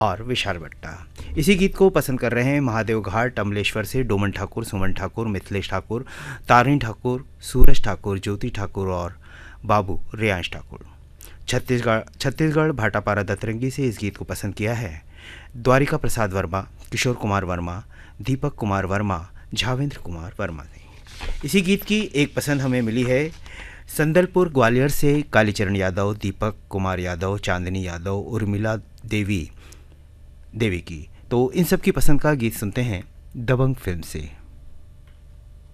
और विशाल भट्टा। इसी गीत को पसंद कर रहे हैं महादेव घाट अमलेश्वर से डोमन ठाकुर, सुमन ठाकुर, मिथिलेश ठाकुर, तारिणी ठाकुर, सूरज ठाकुर, ज्योति ठाकुर और बाबू रियांश ठाकुर। छत्तीसगढ़ भाटापारा दतरंगी से इस गीत को पसंद किया है द्वारिका प्रसाद वर्मा, किशोर कुमार वर्मा, दीपक कुमार वर्मा, झावेंद्र कुमार वर्मा ने। इसी गीत की एक पसंद हमें मिली है संदलपुर ग्वालियर से कालीचरण यादव, दीपक कुमार यादव, चांदनी यादव, उर्मिला देवी की। तो इन सब की पसंद का गीत सुनते हैं दबंग फिल्म से।